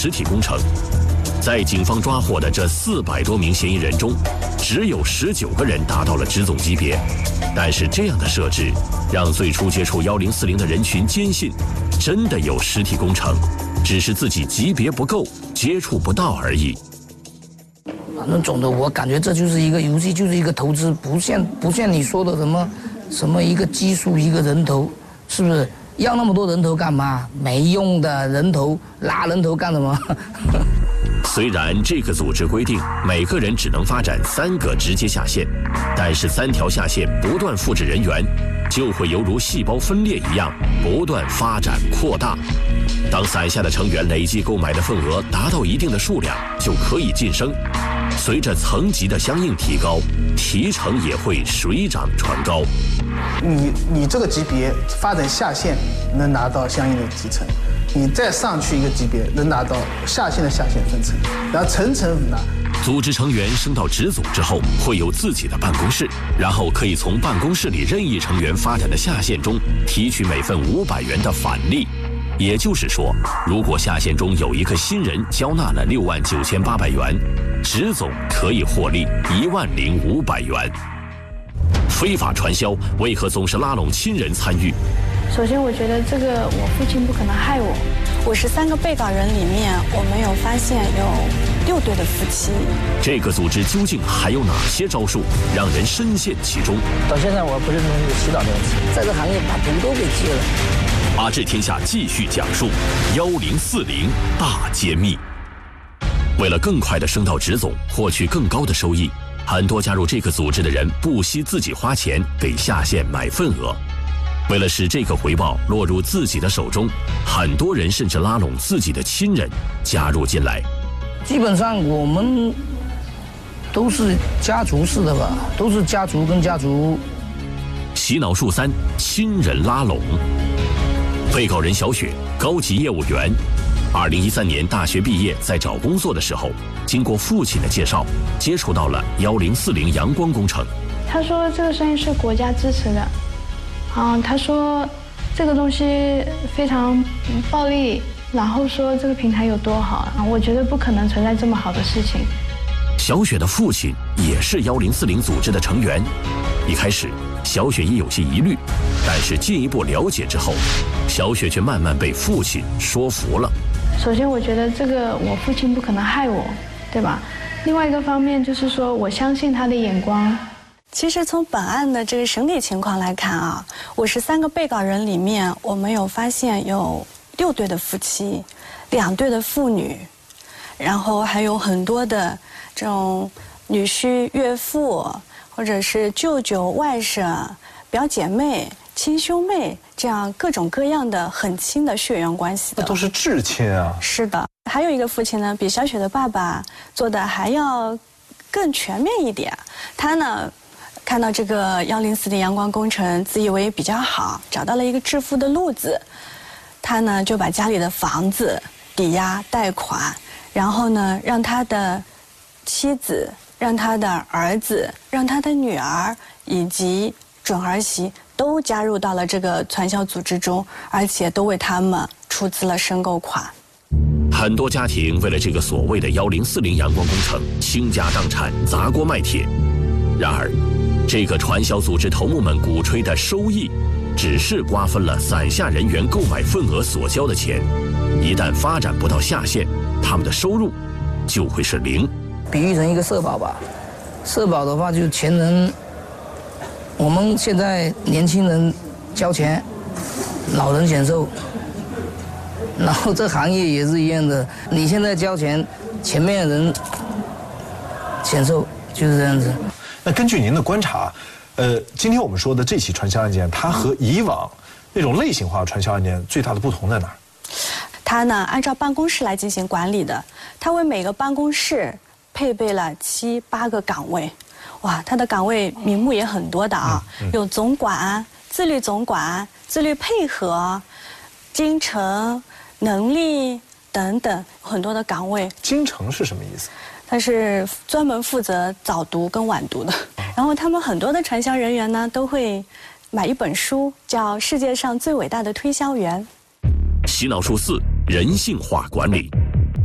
实体工程。在警方抓获的这400多名嫌疑人中，只有19个人达到了直总级别。但是这样的设置，让最初接触1040的人群坚信，真的有实体工程，只是自己级别不够，接触不到而已。 反正总的，我感觉这就是一个游戏，就是一个投资，不像你说的什么一个技术一个人头，是不是？要那么多人头干嘛？没用的人头，拉人头干什么？ 虽然这个组织规定每个人只能发展3个直接下线，但是3条下线不断复制人员，就会犹如细胞分裂一样不断发展扩大。当伞下的成员累计购买的份额达到一定的数量，就可以晋升。随着层级的相应提高，提成也会水涨船高。 你这个级别发展下线能拿到相应的提成，你再上去一个级别能拿到下线的下线分成，然后层拿。 组织成员升到直总之后，会有自己的办公室，然后可以从办公室里任意成员发展的下线中提取每份500元的返利。也就是说，如果下线中有一个新人交纳了69800元，直总可以获利10500元。非法传销为何总是拉拢亲人参与？ 首先，我觉得这个我父亲不可能害我。53个被告人里面，我们有发现有6对的夫妻。 这个组织究竟还有哪些招数，让人深陷其中？ 到现在我不认同这个洗脑这个词，在这行业把毒都给戒了。 阿智天下继续讲述1040大揭秘。为了更快地升到直总，获取更高的收益，很多加入这个组织的人不惜自己花钱给下线买份额。为了使这个回报落入自己的手中，很多人甚至拉拢自己的亲人加入进来。 基本上我们都是家族式的吧，都是家族跟家族。 洗脑术3：亲人拉拢。被告人小雪，高级业务员，2013年大学毕业，在找工作的时候，经过父亲的介绍，接触到了1040阳光工程。 他说这个生意是国家支持的，他说这个东西非常暴利，然后说这个平台有多好，我觉得不可能存在这么好的事情。 小雪的父亲也是1040组织的成员，一开始小雪也有些疑虑，但是进一步了解之后，小雪却慢慢被父亲说服了。 首先，我觉得这个我父亲不可能害我，对吧？另外一个方面就是说，我相信他的眼光。 其实从本案的这个审理情况来看啊，53个被告人里面，我们有发现有6对的夫妻，2对的父女，然后还有很多的这种女婿、岳父，或者是舅舅、外甥、表姐妹、亲兄妹，这样各种各样的很亲的血缘关系的。 那都是至亲啊。 是的，还有一个父亲呢，比小雪的爸爸做的还要更全面一点。他呢，看到这个1040阳光工程，自以为比较好，找到了一个致富的路子，他呢就把家里的房子抵押贷款，然后呢让他的妻子、让他的儿子、让他的女儿以及准儿媳都加入到了这个传销组织中，而且都为他们出资了申购款。 很多家庭为了这个所谓的1040阳光工程倾家荡产、砸锅卖铁。然而，这个传销组织头目们鼓吹的收益，只是瓜分了伞下人员购买份额所交的钱。一旦发展不到下线，他们的收入就会是0。 比喻成一个社保吧，社保的话就是前人，我们现在年轻人交钱，老人享受。然后这行业也是一样的，你现在交钱，前面的人享受，就是这样子。 那根据您的观察，今天我们说的这起传销案件，它和以往那种类型化的传销案件最大的不同在哪儿？ 它呢，按照办公室来进行管理的，它为每个办公室配备了7、8个岗位。哇，它的岗位名目也很多的啊，有总管、自律总管、自律配合、京城、能力等等很多的岗位。 京城是什么意思？ 它是专门负责早读跟晚读的。然后他们很多的传销人员呢，都会买一本书，叫《世界上最伟大的推销员》。 洗脑术4：人性化管理。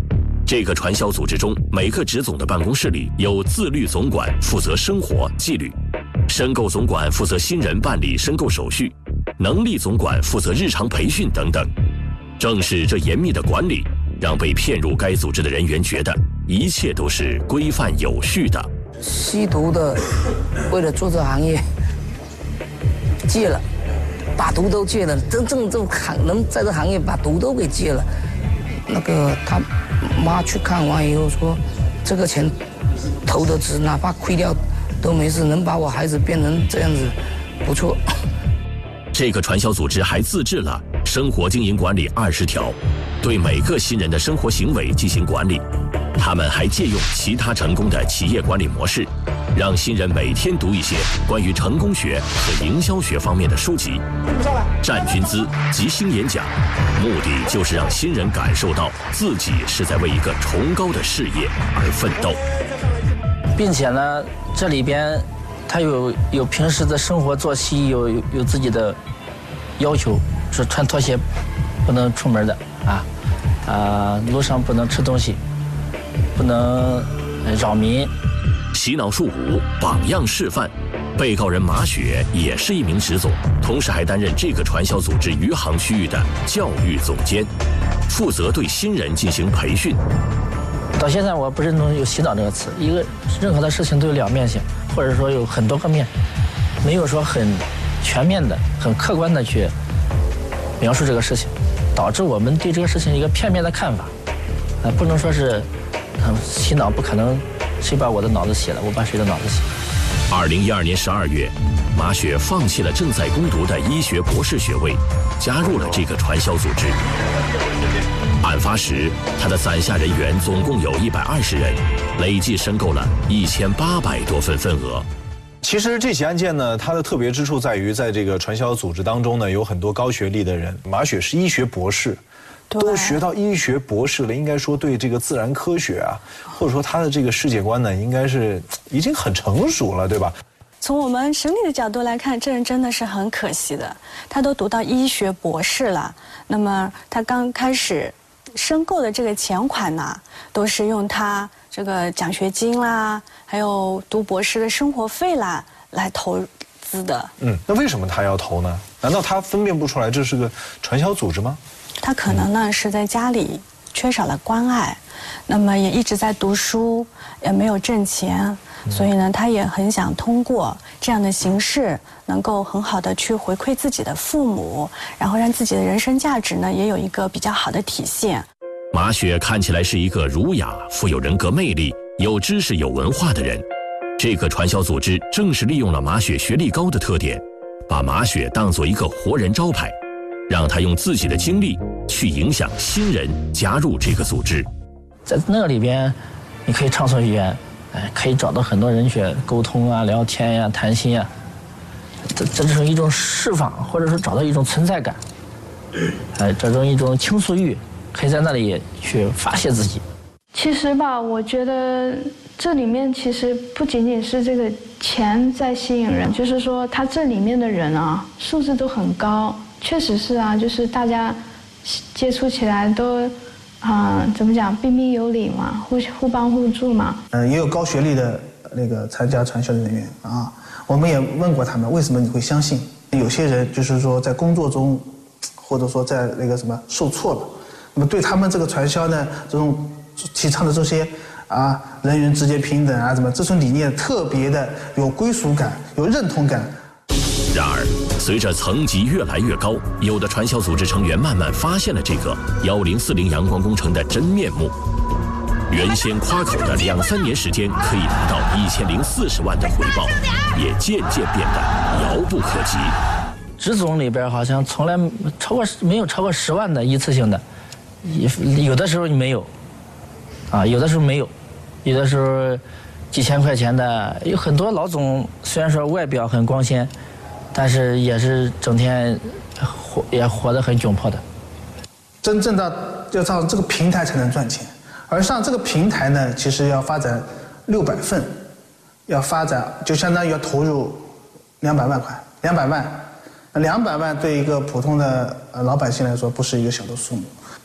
这个传销组织中，每个职总的办公室里有自律总管负责生活纪律，申购总管负责新人办理申购手续，能力总管负责日常培训等等。正是这严密的管理，让被骗入该组织的人员觉得一切都是规范有序的。 吸毒的为了做这行业戒了，把毒都戒了，真正能在这行业把毒都给戒了。那个他妈去看完以后说，这个钱投得值，哪怕亏掉都没事，能把我孩子变成这样子，不错。 这个传销组织还自制了生活经营管理20条，对每个新人的生活行为进行管理。他们还借用其他成功的企业管理模式，让新人每天读一些关于成功学和营销学方面的书籍，占军资、即兴演讲，目的就是让新人感受到自己是在为一个崇高的事业而奋斗， 并且呢，这里边他有平时的生活作息，有自己的要求，是穿拖鞋不能出门的路上不能吃东西，不能扰民。 洗脑术5榜样示范，被告人马雪也是一名职总，同时还担任这个传销组织余杭区域的教育总监，负责对新人进行培训。 到现在我不认同有洗脑这个词，一个任何的事情都有两面性，或者说有很多个面，没有说很全面的、很客观的去描述这个事情，导致我们对这个事情一个片面的看法，不能说是洗脑，不可能谁把我的脑子洗了，我把谁的脑子洗。 2012年12月，马雪放弃了正在攻读的医学博士学位，加入了这个传销组织。案发时，他的伞下人员总共有120人，累计申购了1800多份份额。 其实这起案件呢，它的特别之处在于，在这个传销组织当中呢，有很多高学历的人。马雪是医学博士，都学到医学博士了，应该说对这个自然科学或者说他的这个世界观呢，应该是已经很成熟了，对吧？ 从我们审理的角度来看，这人真的是很可惜的。他都读到医学博士了，那么他刚开始申购的这个钱款呢，都是用他这个奖学金啦，还有读博士的生活费啦来投资的。 那为什么他要投呢？难道他分辨不出来这是个传销组织吗？ 他可能呢是在家里缺少了关爱，那么也一直在读书，也没有挣钱，所以呢他也很想通过这样的形式，能够很好的去回馈自己的父母，然后让自己的人生价值呢也有一个比较好的体现。 马雪看起来是一个儒雅、富有人格魅力、有知识、有文化的人。这个传销组织正是利用了马雪学历高的特点，把马雪当作一个活人招牌，让他用自己的经历去影响新人加入这个组织。 在那里边，你可以畅所欲言，可以找到很多人去沟通聊天谈心这是一种释放，或者说找到一种存在感，这种一种倾诉欲，可以在那里去发泄自己。 其实吧，我觉得这里面其实不仅仅是这个钱在吸引人，就是说他这里面的人素质都很高，确实是就是大家接触起来都怎么讲，彬彬有礼嘛，互帮互助嘛。 也有高学历的那个参加传销的人员我们也问过他们，为什么你会相信？有些人就是说在工作中，或者说在那个什么受挫了，那么对他们这个传销呢，这种提倡的这些人员之间平等怎么这种理念特别的有归属感、有认同感。 然而，随着层级越来越高，有的传销组织成员慢慢发现了这个1040阳光工程的真面目。原先夸口的2、3年时间可以拿到1040万的回报，也渐渐变得遥不可及。 职总里边好像从来没有超过10万的一次性的，有的时候没有，有的时候没有，有的时候几千块钱的，有很多老总虽然说外表很光鲜，但是也是整天活得很窘迫的。 真正的要上这个平台才能赚钱，而上这个平台呢，其实要发展600份，要发展就相当于要投入200万块，200万，200万对一个普通的老百姓来说不是一个小的数目。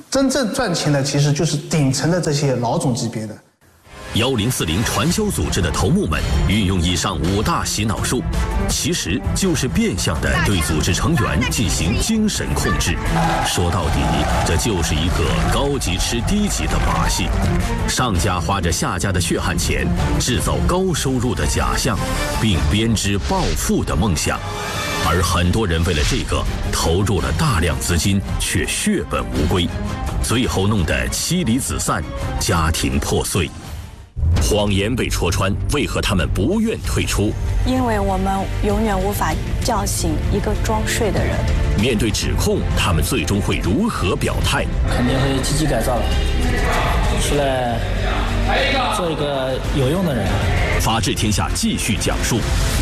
真正赚钱的其实就是顶层的这些老总级别的。 1040传销组织的头目们运用以上5大洗脑术，其实就是变相的对组织成员进行精神控制。说到底，这就是一个高级吃低级的把戏。上家花着下家的血汗钱，制造高收入的假象，并编织暴富的梦想。而很多人为了这个投入了大量资金，却血本无归，最后弄得妻离子散，家庭破碎。谎言被戳穿，为何他们不愿退出？ 因为我们永远无法叫醒一个装睡的人。 面对指控，他们最终会如何表态？ 肯定会积极改造的，出来做一个有用的人。 法治天下继续讲述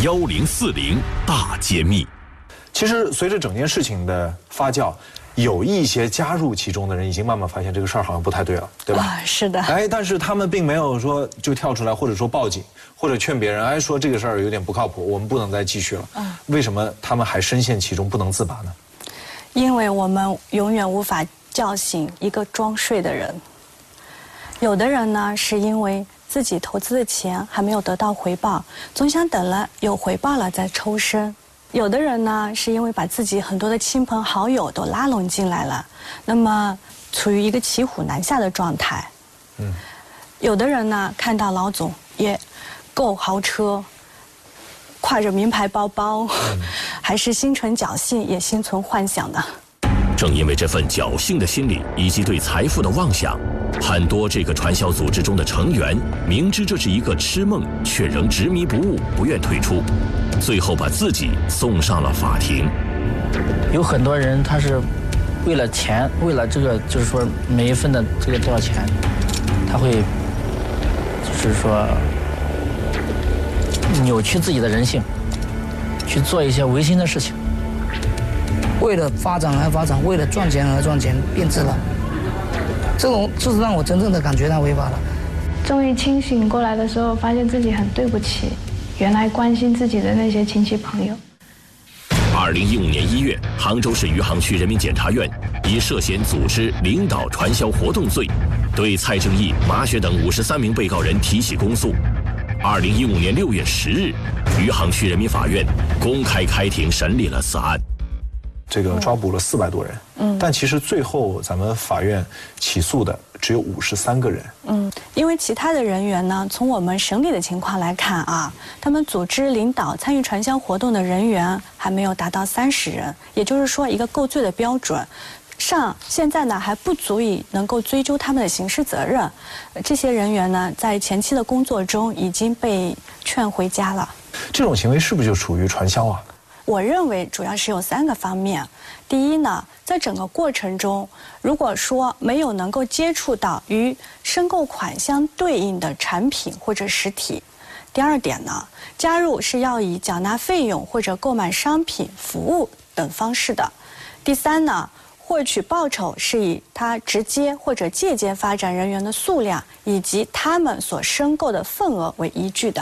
1040大揭秘。 其实随着整件事情的发酵，有一些加入其中的人已经慢慢发现这个事儿好像不太对了，对吧？ 是的。 但是他们并没有说就跳出来，或者说报警，或者劝别人，说这个事儿有点不靠谱，我们不能再继续了。为什么他们还深陷其中不能自拔呢？ 因为我们永远无法叫醒一个装睡的人。有的人呢，是因为自己投资的钱还没有得到回报，总想等了有回报了再抽身。有的人呢，是因为把自己很多的亲朋好友都拉拢进来了，那么处于一个骑虎难下的状态。有的人呢，看到老总也购豪车，挎着名牌包包，还是心存侥幸，也心存幻想的。 正因为这份侥幸的心理以及对财富的妄想，很多这个传销组织中的成员明知这是一个痴梦，却仍执迷不悟，不愿退出，最后把自己送上了法庭。 有很多人他是为了钱，为了这个就是说每一分的这个多少钱，他会就是说扭曲自己的人性，去做一些违心的事情。 为了发展而发展，为了赚钱而赚钱，变质了。这是让我真正的感觉到违法了。 终于清醒过来的时候，发现自己很对不起原来关心自己的那些亲戚朋友。 2015年1月，杭州市余杭区人民检察院以涉嫌组织领导传销活动罪，对蔡正义、马雪等53名被告人提起公诉。2015年6月10日，余杭区人民法院公开开庭审理了此案。 这个抓捕了400多人，但其实最后咱们法院起诉的只有53个人。 因为其他的人员呢，从我们审理的情况来看啊，他们组织领导参与传销活动的人员还没有达到30人，也就是说一个构罪的标准。现在呢还不足以能够追究他们的刑事责任，这些人员呢在前期的工作中已经被劝回家了。 这种行为是不是就属于传销啊？ 我认为主要是有3个方面。第一呢，在整个过程中，如果说没有能够接触到与申购款相对应的产品或者实体。第二点呢，加入是要以缴纳费用或者购买商品、服务等方式的。第三呢，获取报酬是以他直接或者借鉴发展人员的数量以及他们所申购的份额为依据的。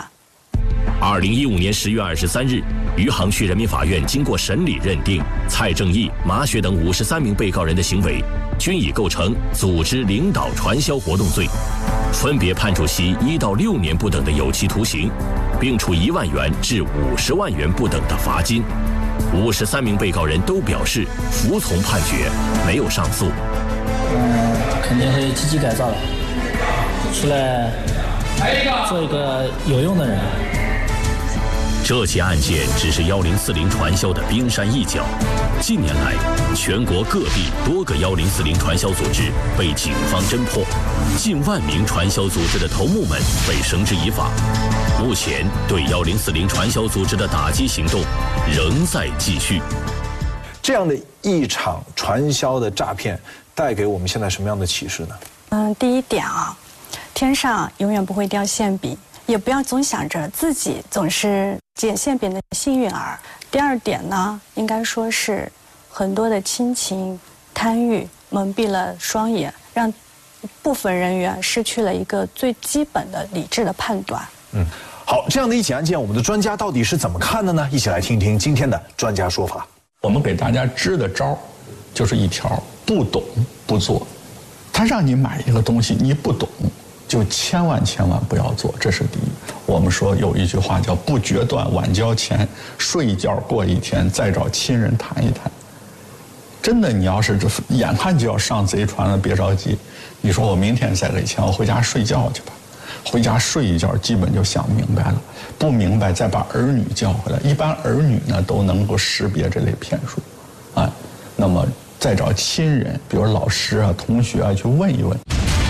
2015年10月23日，余杭区人民法院经过审理认定，蔡正义、马雪等53名被告人的行为均已构成组织领导传销活动罪，分别判处其1到6年不等的有期徒刑，并处1万元至50万元不等的罚金。53名被告人都表示服从判决，没有上诉。 肯定会积极改造的，出来做一个有用的人。 这起案件只是1040传销的冰山一角。近年来，全国各地多个1040传销组织被警方侦破，近万名传销组织的头目们被绳之以法。目前，对1040传销组织的打击行动仍在继续。 这样的一场传销的诈骗，带给我们现在什么样的启示呢？ 第一点啊，天上永远不会掉馅饼。也不要总想着自己总是捡馅饼的幸运儿。第二点呢，应该说是很多的亲情贪欲蒙蔽了双眼，让部分人员失去了一个最基本的理智的判断。 好，这样的一起案件，我们的专家到底是怎么看的呢？一起来听听今天的专家说法。 我们给大家支的招就是一条：不懂不做， 他让你买一个东西，你不懂，就千万不要做，这是第一。我们说有一句话叫不决断晚交钱，睡一觉过一天，再找亲人谈一谈。真的，你要是眼看就要上贼船了，别着急。你说我明天再给钱，我回家睡觉去吧。回家睡一觉，基本就想明白了。不明白再把儿女叫回来。一般儿女呢都能够识别这类骗术，那么再找亲人，比如老师啊、同学啊，去问一问。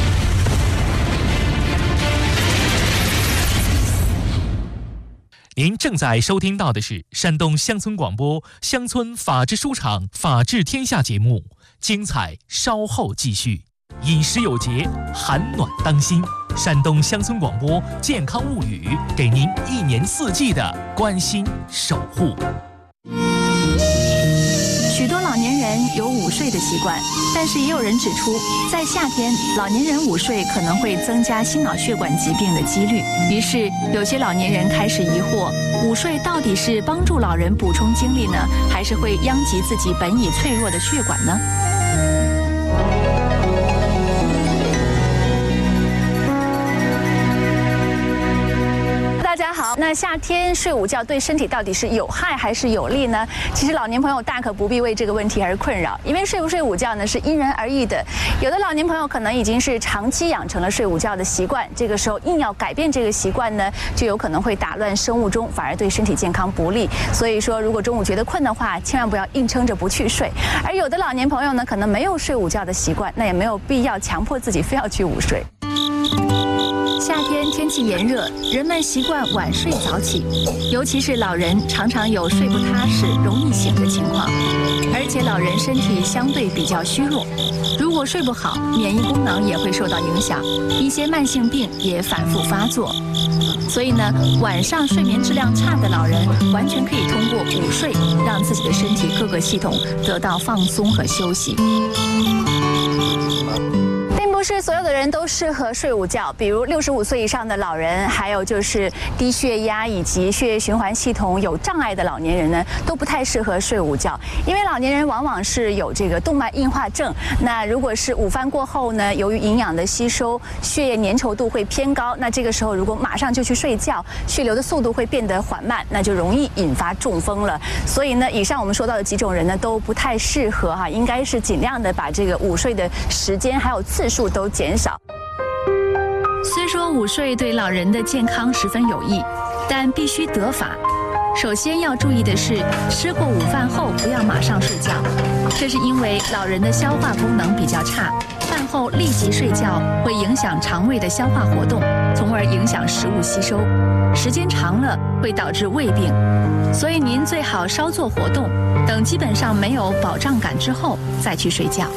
您正在收听到的是山东乡村广播乡村法制书场法治天下节目，精彩稍后继续。饮食有节，寒暖当心。山东乡村广播健康物语，给您1年4季的关心守护。 许多老年人有午睡的习惯，但是也有人指出，在夏天，老年人午睡可能会增加心脑血管疾病的几率。于是，有些老年人开始疑惑：午睡到底是帮助老人补充精力呢，还是会殃及自己本已脆弱的血管呢？大家好，那夏天睡午觉对身体到底是有害还是有利呢？其实老年朋友大可不必为这个问题而困扰，因为睡不睡午觉呢是因人而异的。有的老年朋友可能已经是长期养成了睡午觉的习惯，这个时候硬要改变这个习惯呢，就有可能会打乱生物钟，反而对身体健康不利。所以说，如果中午觉得困的话，千万不要硬撑着不去睡。而有的老年朋友呢，可能没有睡午觉的习惯，那也没有必要强迫自己非要去午睡。夏天天气炎热，人们习惯晚睡早起，尤其是老人常常有睡不踏实、容易醒的情况。而且老人身体相对比较虚弱，如果睡不好，免疫功能也会受到影响，一些慢性病也反复发作。所以呢，晚上睡眠质量差的老人，完全可以通过午睡，让自己的身体各个系统得到放松和休息。不是所有的人都适合睡午觉，比如65岁以上的老人，还有就是低血压以及血液循环系统有障碍的老年人呢，都不太适合睡午觉，因为老年人往往是有这个动脉硬化症。那如果是午饭过后呢，由于营养的吸收，血液粘稠度会偏高，那这个时候如果马上就去睡觉，血流的速度会变得缓慢，那就容易引发中风了。所以呢，以上我们说到的几种人呢，都不太适合哈，应该是尽量的把这个午睡的时间还有次数都减少。虽说午睡对老人的健康十分有益，但必须得法。首先要注意的是，吃过午饭后不要马上睡觉，这是因为老人的消化功能比较差，饭后立即睡觉会影响肠胃的消化活动，从而影响食物吸收，时间长了会导致胃病。所以您最好稍作活动，等基本上没有饱胀感之后再去睡觉。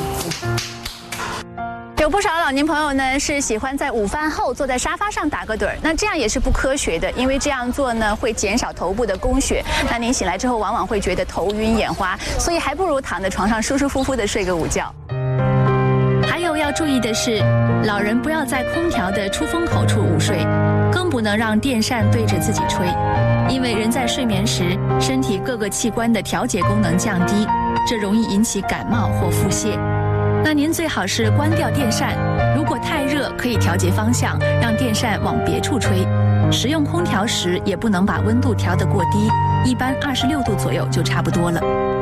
有不少老年朋友呢是喜欢在午饭后坐在沙发上打个盹儿，那这样也是不科学的，因为这样做呢会减少头部的供血，那您醒来之后往往会觉得头晕眼花，所以还不如躺在床上舒舒服服的睡个午觉。还有要注意的是，老人不要在空调的出风口处午睡，更不能让电扇对着自己吹，因为人在睡眠时，身体各个器官的调节功能降低，这容易引起感冒或腹泻。那您最好是关掉电扇，如果太热可以调节方向，让电扇往别处吹。使用空调时也不能把温度调得过低，一般26度左右就差不多了。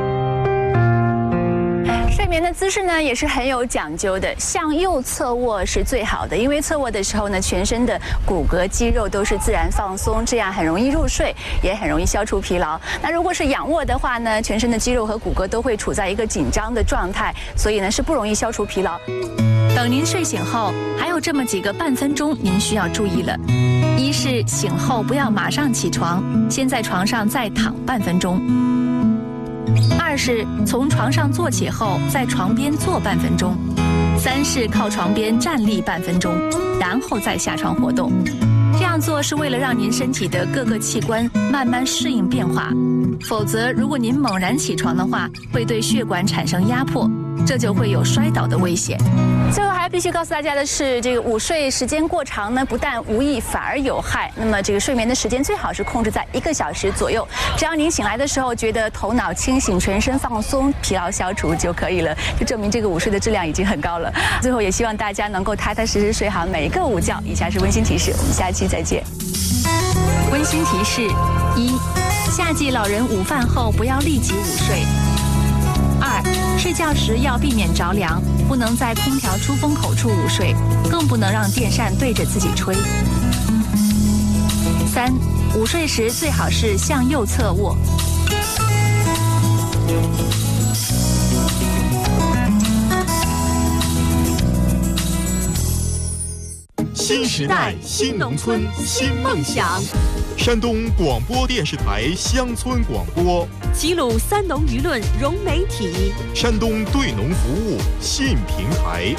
睡眠的姿势呢也是很有讲究的，向右侧卧是最好的，因为侧卧的时候呢，全身的骨骼肌肉都是自然放松，这样很容易入睡，也很容易消除疲劳。那如果是仰卧的话呢，全身的肌肉和骨骼都会处在一个紧张的状态，所以呢是不容易消除疲劳。等您睡醒后，还有这么几个半分钟您需要注意了。一是醒后不要马上起床，先在床上再躺半分钟。二是从床上坐起后，在床边坐半分钟。三是靠床边站立半分钟，然后再下床活动。这样做是为了让您身体的各个器官慢慢适应变化，否则如果您猛然起床的话，会对血管产生压迫，这就会有摔倒的危险。 最后还必须告诉大家的是，这个午睡时间过长呢，不但无益，反而有害。那么这个睡眠的时间最好是控制在1个小时左右。只要您醒来的时候觉得头脑清醒、全身放松、疲劳消除就可以了，就证明这个午睡的质量已经很高了。最后也希望大家能够踏踏实实睡好每一个午觉。以下是温馨提示，我们下期再见。温馨提示：1. 夏季老人午饭后不要立即午睡。2. 睡觉时要避免着凉，不能在空调出风口处午睡，更不能让电扇对着自己吹。3. 午睡时最好是向右侧卧。 新时代，新农村，新梦想。山东广播电视台乡村广播， 齐鲁三农舆论融媒体， 山东对农服务新平台。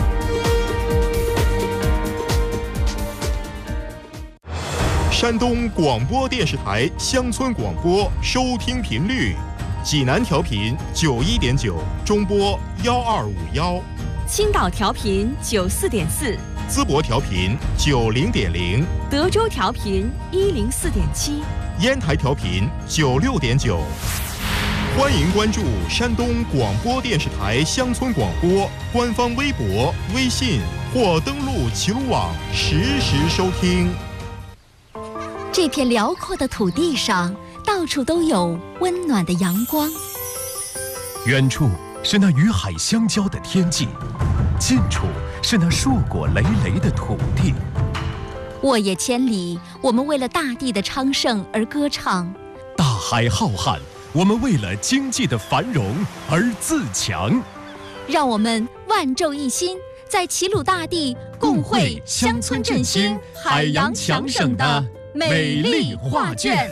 山东广播电视台乡村广播收听频率：济南调频91.9，中波12511； 青岛调频94.4。 淄博调频90.0， 德州调频104.7， 烟台调频96.9。欢迎关注山东广播电视台乡村广播官方微博、微信或登录齐鲁网实时收听。 这片辽阔的土地上，到处都有温暖的阳光。 远处是那与海相交的天际，近处是那硕果累累的土地。 沃野千里，我们为了大地的昌盛而歌唱； 大海浩瀚，我们为了经济的繁荣而自强。 让我们万众一心，在齐鲁大地共绘乡村振兴、海洋强省的美丽画卷。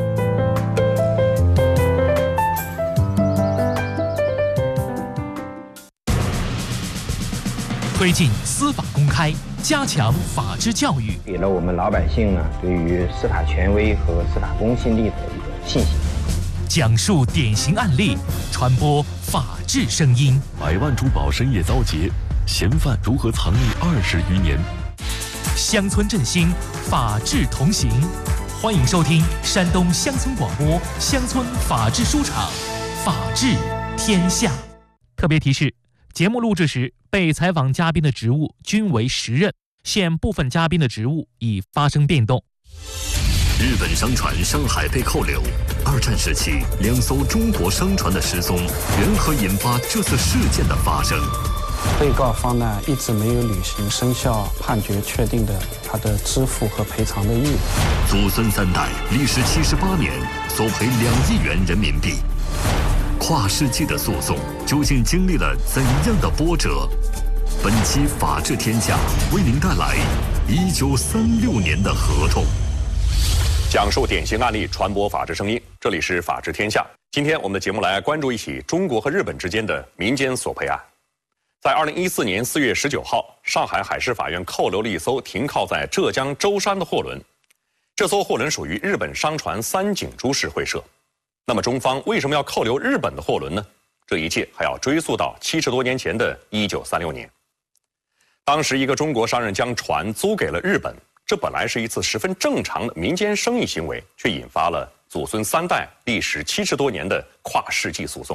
推进司法公开，加强法治教育， 给了我们老百姓呢对于司法权威和司法公信力的一个信心。 讲述典型案例，传播法治声音。 100万珠宝深夜遭劫，嫌犯如何藏匿20余年？ 乡村振兴，法治同行。欢迎收听山东乡村广播乡村法治书场，法治天下。特别提示：节目录制时，被采访嘉宾的职务均为实任，现部分嘉宾的职务已发生变动。 日本商船上海被扣留，2战时期2艘中国商船的失踪，缘何引发这次事件的发生？ 被告方呢一直没有履行生效判决确定的他的支付和赔偿的义务。 祖孙3代历时78年，索赔2亿元人民币。跨世纪的诉讼究竟经历了怎样的波折？本期法治天下为您带来1936年的合同。 讲述典型案例，传播法治声音。这里是法治天下。今天我们的节目来关注一起中国和日本之间的民间索赔案。在2014年4月19号，上海海事法院扣留了一艘停靠在浙江舟山的货轮。这艘货轮属于日本商船三井株式会社。那么中方为什么要扣留日本的货轮呢？这一切还要追溯到70多年前的1936年。当时一个中国商人将船租给了日本，这本来是一次十分正常的民间生意行为，却引发了祖孙3代历时70多年的跨世纪诉讼。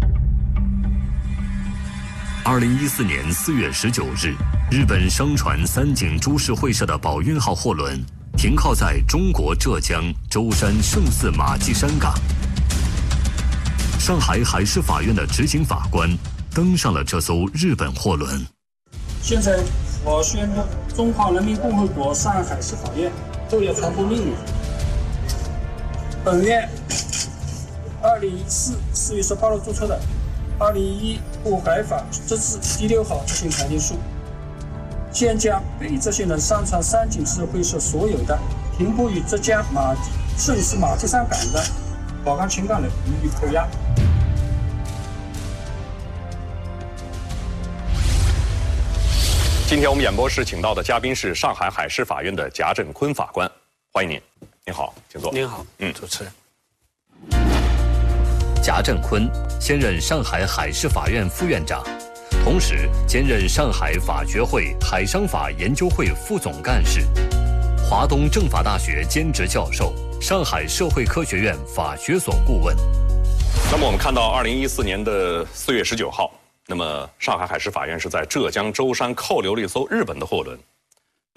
2014年4月19日，日本商船三井株式会社的宝运号货轮停靠在中国浙江舟山圣寺马迹山港。上海海事法院的执行法官登上了这艘日本货轮。 现在我宣布，中华人民共和国上海海事法院就业传播命令：本院2014 4月18日注册的2011部海法之字第6号执行裁定书，现将被执行人商船三井株式会社所有的停泊于浙江圣寺马迹山港的宝钢情港人予以扣押。 今天我们演播室请到的嘉宾是上海海事法院的贾振坤法官，欢迎您。您好，请坐。 您好，主持人。 贾振坤现任上海海事法院副院长， 同时兼任上海法学会海商法研究会副总干事，华东政法大学兼职教授，上海社会科学院法学所顾问。 那么我们看到2014年的4月19号，那么上海海事法院是在浙江舟山扣留了一艘日本的货轮。